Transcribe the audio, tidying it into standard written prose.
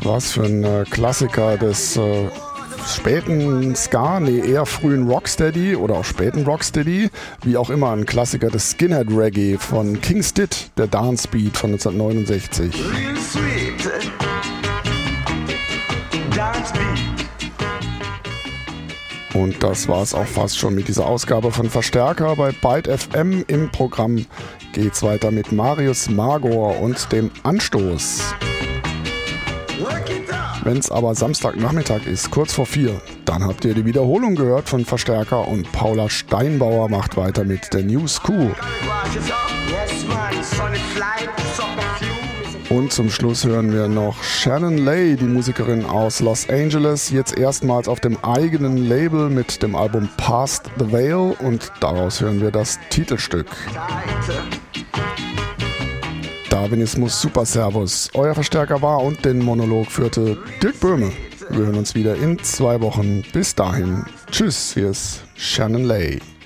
Was für ein Klassiker des späten Ska, eher frühen Rocksteady oder auch späten Rocksteady, wie auch immer ein Klassiker des Skinhead Reggae von King Stitt, der Dance Beat von 1969. Und das war's auch fast schon mit dieser Ausgabe von Verstärker bei Byte FM. Im Programm geht's weiter mit Marius Magor und dem Anstoß. Wenn es aber Samstagnachmittag ist, kurz vor 4, dann habt ihr die Wiederholung gehört von Verstärker und Paula Steinbauer macht weiter mit der New School. Und zum Schluss hören wir noch Shannon Lay, die Musikerin aus Los Angeles, jetzt erstmals auf dem eigenen Label mit dem Album Past the Veil und daraus hören wir das Titelstück. Darwinismus Super Servus. Euer Verstärker war und den Monolog führte Dirk Böhme. Wir hören uns wieder in 2 Wochen. Bis dahin. Tschüss, hier ist Shannon Lay.